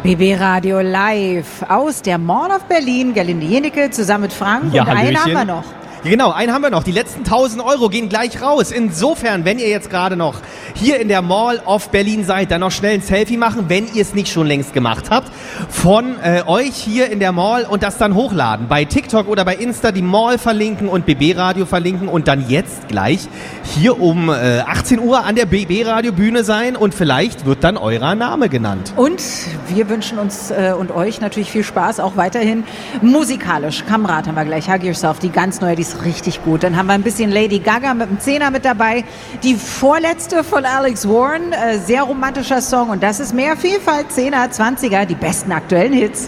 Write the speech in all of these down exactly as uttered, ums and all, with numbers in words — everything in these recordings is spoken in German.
B B Radio live aus der Mall of Berlin. Gerlinde Jenecke zusammen mit Frank. Ja, und einen Hallöchen. haben wir noch. Ja, genau, einen haben wir noch. Die letzten tausend Euro gehen gleich raus. Insofern, wenn ihr jetzt gerade noch hier in der Mall of Berlin seid, dann noch schnell ein Selfie machen, wenn ihr es nicht schon längst gemacht habt, von äh, euch hier in der Mall und das dann hochladen. Bei TikTok oder bei Insta die Mall verlinken und B B Radio verlinken und dann jetzt gleich hier um äh, achtzehn Uhr an der B B Radio Bühne sein und vielleicht wird dann euer Name genannt. Und wir wünschen uns äh, und euch natürlich viel Spaß, auch weiterhin musikalisch. Kamerad haben wir gleich, Hug Yourself, die ganz neue, die ist richtig gut. Dann haben wir ein bisschen Lady Gaga mit dem Zehner mit dabei. Die vorletzte von Alex Warren, äh, sehr romantischer Song und das ist mehr Vielfalt, Zehner, Zwanziger, die besten aktuellen Hits.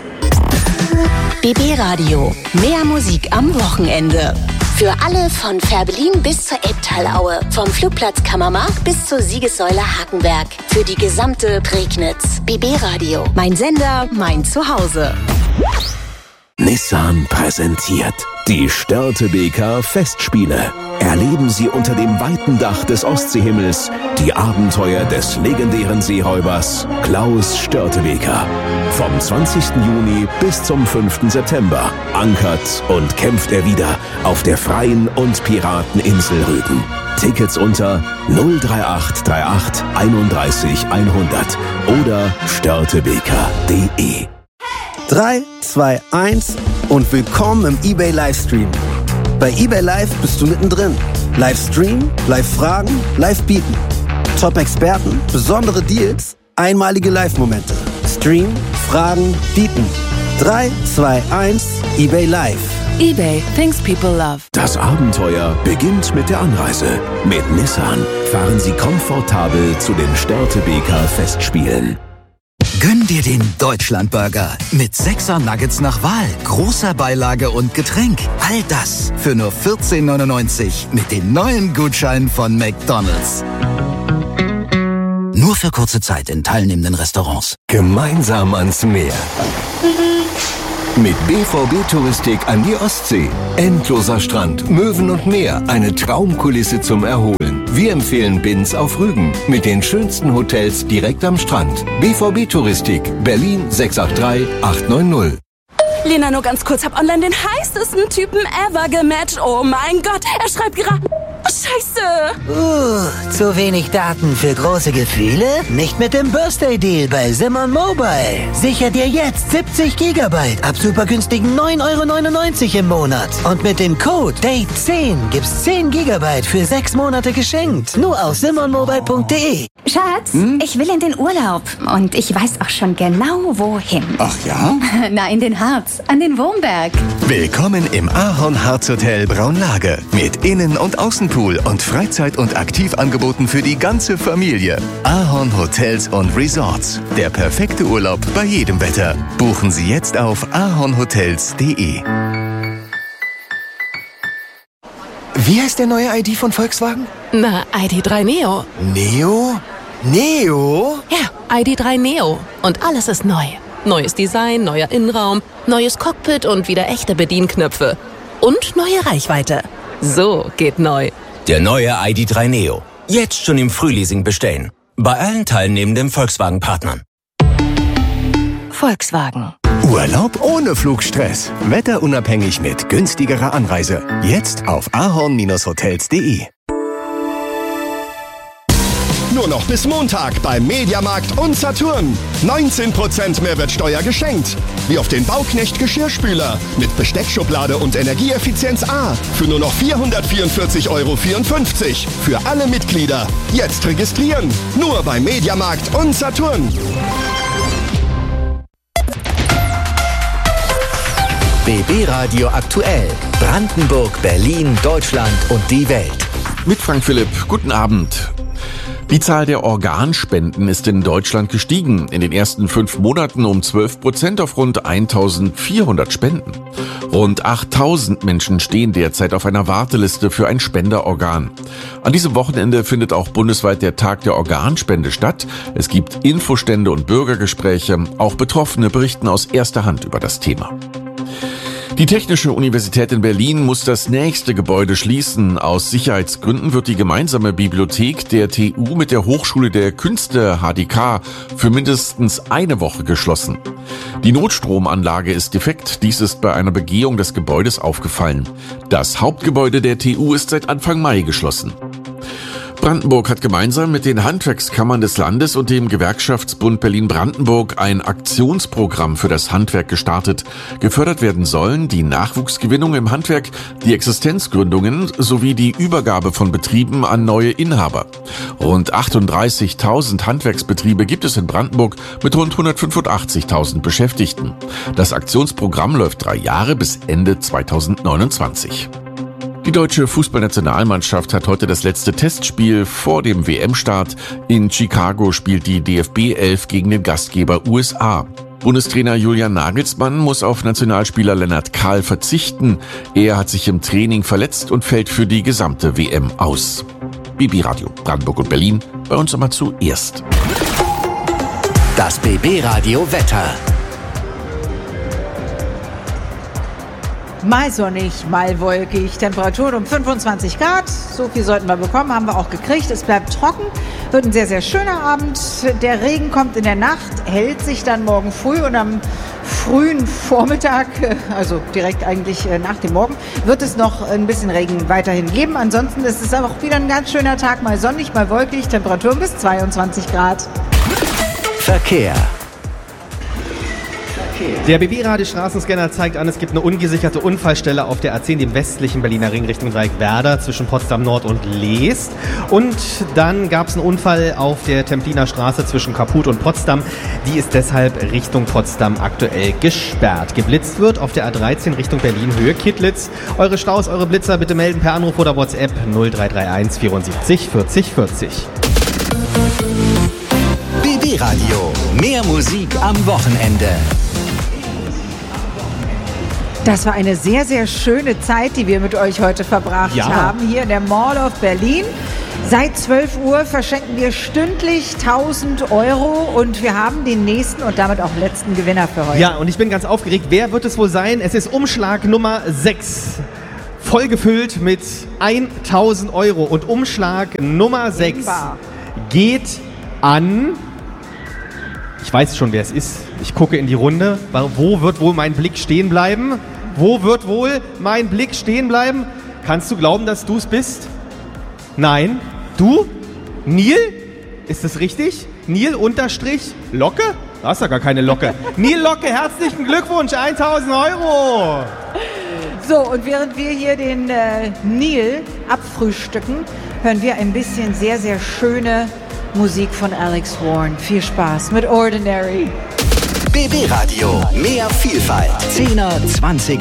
B B Radio, mehr Musik am Wochenende. Für alle von Fährberlin bis zur Elbtalaue, vom Flugplatz Kammermarkt bis zur Siegessäule Hakenberg. Für die gesamte Prignitz. B B Radio, mein Sender, mein Zuhause. Nissan präsentiert die Störtebeker Festspiele. Erleben Sie unter dem weiten Dach des Ostseehimmels die Abenteuer des legendären Seeräubers Klaus Störtebeker. Vom zwanzigsten Juni bis zum fünften September ankert und kämpft er wieder auf der freien und Pirateninsel Rügen. Tickets unter null drei acht drei acht einunddreißig hundert oder störtebeker punkt de. drei, zwei, eins und willkommen im eBay Livestream. Bei eBay Live bist du mittendrin. Livestream, Live-Fragen, Live-Bieten. Top-Experten, besondere Deals, einmalige Live-Momente. Stream, Fragen, Bieten. drei, zwei, eins, eBay Live. eBay, things people love. Das Abenteuer beginnt mit der Anreise. Mit Nissan fahren Sie komfortabel zu den Störtebeker Festspielen. Gönn dir den Deutschlandburger mit sechser Nuggets nach Wahl, großer Beilage und Getränk. All das für nur vierzehn neunundneunzig mit den neuen Gutscheinen von McDonald's. Nur für kurze Zeit in teilnehmenden Restaurants. Gemeinsam ans Meer. Mit B V B Touristik an die Ostsee. Endloser Strand, Möwen und Meer. Eine Traumkulisse zum Erholen. Wir empfehlen Binz auf Rügen. Mit den schönsten Hotels direkt am Strand. B V B Touristik. Berlin sechs acht drei acht neun null. Lena, nur ganz kurz, hab online den heißesten Typen ever gematcht. Oh mein Gott, er schreibt gerade... Oh, Scheiße! Uh, zu wenig Daten für große Gefühle? Nicht mit dem Birthday-Deal bei Simon Mobile. Sicher dir jetzt siebzig Gigabyte ab super günstigen neun Euro neunundneunzig im Monat. Und mit dem Code Date zehn gibt's zehn Gigabyte für sechs Monate geschenkt. Nur auf simon mobile punkt de. Schatz, hm? Ich will in den Urlaub. Und ich weiß auch schon genau, wohin. Ach ja? Na, in den Harz, an den Wurmberg. Willkommen im Ahorn Harz Hotel Braunlage. Mit Innen- und Außenpool und Freizeit- und Aktivangeboten für die ganze Familie. Ahorn Hotels und Resorts. Der perfekte Urlaub bei jedem Wetter. Buchen Sie jetzt auf ahorn hotels punkt de. Wie heißt der neue I D von Volkswagen? Na, I D drei Neo. Neo? Neo? Ja, I D drei Neo. Und alles ist neu. Neues Design, neuer Innenraum, neues Cockpit und wieder echte Bedienknöpfe. Und neue Reichweite. So geht neu. Der neue I D drei Neo. Jetzt schon im Frühleasing bestellen. Bei allen teilnehmenden Volkswagen-Partnern. Volkswagen. Urlaub ohne Flugstress. Wetterunabhängig mit günstigerer Anreise. Jetzt auf ahorn hotels punkt de. Nur noch bis Montag beim Mediamarkt und Saturn. neunzehn Prozent Mehrwertsteuer geschenkt. Wie auf den Bauknecht Geschirrspüler mit Besteckschublade und Energieeffizienz A. Für nur noch vierhundertvierundvierzig Euro vierundfünfzig. Für alle Mitglieder. Jetzt registrieren. Nur beim Mediamarkt und Saturn. B B Radio aktuell. Brandenburg, Berlin, Deutschland und die Welt. Mit Frank Philipp, guten Abend. Die Zahl der Organspenden ist in Deutschland gestiegen. In den ersten fünf Monaten um zwölf Prozent auf rund eintausendvierhundert Spenden. Rund achttausend Menschen stehen derzeit auf einer Warteliste für ein Spenderorgan. An diesem Wochenende findet auch bundesweit der Tag der Organspende statt. Es gibt Infostände und Bürgergespräche. Auch Betroffene berichten aus erster Hand über das Thema. Die Technische Universität in Berlin muss das nächste Gebäude schließen. Aus Sicherheitsgründen wird die gemeinsame Bibliothek der T U mit der Hochschule der Künste H D K für mindestens eine Woche geschlossen. Die Notstromanlage ist defekt. Dies ist bei einer Begehung des Gebäudes aufgefallen. Das Hauptgebäude der T U ist seit Anfang Mai geschlossen. Brandenburg hat gemeinsam mit den Handwerkskammern des Landes und dem Gewerkschaftsbund Berlin-Brandenburg ein Aktionsprogramm für das Handwerk gestartet. Gefördert werden sollen die Nachwuchsgewinnung im Handwerk, die Existenzgründungen sowie die Übergabe von Betrieben an neue Inhaber. Rund achtunddreißigtausend Handwerksbetriebe gibt es in Brandenburg mit rund hundertfünfundachtzigtausend Beschäftigten. Das Aktionsprogramm läuft drei Jahre bis Ende zweitausendneunundzwanzig. Die deutsche Fußballnationalmannschaft hat heute das letzte Testspiel vor dem W M-Start. In Chicago spielt die D F B elf gegen den Gastgeber U S A. Bundestrainer Julian Nagelsmann muss auf Nationalspieler Lennart Kahl verzichten. Er hat sich im Training verletzt und fällt für die gesamte W M aus. B B-Radio Brandenburg und Berlin, bei uns immer zuerst. Das B B-Radio Wetter. Mal sonnig, mal wolkig, Temperaturen um fünfundzwanzig Grad, so viel sollten wir bekommen, haben wir auch gekriegt. Es bleibt trocken, wird ein sehr, sehr schöner Abend. Der Regen kommt in der Nacht, hält sich dann morgen früh und am frühen Vormittag, also direkt eigentlich nach dem Morgen, wird es noch ein bisschen Regen weiterhin geben. Ansonsten ist es auch wieder ein ganz schöner Tag, mal sonnig, mal wolkig, Temperaturen bis zweiundzwanzig Grad. Verkehr. Der B B-Radio-Straßenscanner zeigt an, es gibt eine ungesicherte Unfallstelle auf der A zehn, dem westlichen Berliner Ring Richtung Dreieckwerder zwischen Potsdam Nord und Leest. Und dann gab es einen Unfall auf der Templiner Straße zwischen Kaput und Potsdam. Die ist deshalb Richtung Potsdam aktuell gesperrt. Geblitzt wird auf der A dreizehn Richtung Berlin Höhe Kittlitz. Eure Staus, eure Blitzer bitte melden per Anruf oder WhatsApp null drei drei eins vierundsiebzig vierzig vierzig. B B-Radio. Mehr Musik am Wochenende. Das war eine sehr, sehr schöne Zeit, die wir mit euch heute verbracht ja. haben, hier in der Mall of Berlin. Seit zwölf Uhr verschenken wir stündlich tausend Euro und wir haben den nächsten und damit auch letzten Gewinner für heute. Ja, und ich bin ganz aufgeregt. Wer wird es wohl sein? Es ist Umschlag Nummer sechs. Voll gefüllt mit tausend Euro. Und Umschlag Nummer sechs geht an... Ich weiß schon, wer es ist. Ich gucke in die Runde. Wo wird wohl mein Blick stehen bleiben? Wo wird wohl mein Blick stehen bleiben? Kannst du glauben, dass du es bist? Nein. Du? Neil? Ist das richtig? Neil unterstrich Locke? Du hast ja gar keine Locke. Neil Locke, herzlichen Glückwunsch, tausend Euro. So, und während wir hier den äh, Neil abfrühstücken, hören wir ein bisschen sehr, sehr schöne Musik von Alex Warren. Viel Spaß mit Ordinary. B B-Radio. Mehr Vielfalt. Zehner, Zwanziger